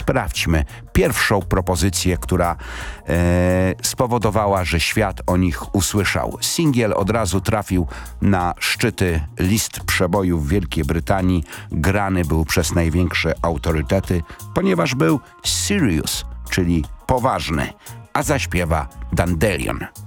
sprawdźmy pierwszą propozycję, która spowodowała, że świat o nich usłyszał. Singiel od razu trafił na szczyty list przebojów w Wielkiej Brytanii. Grany był przez największe autorytety, ponieważ był serious, czyli poważny, a zaśpiewa Dandelion.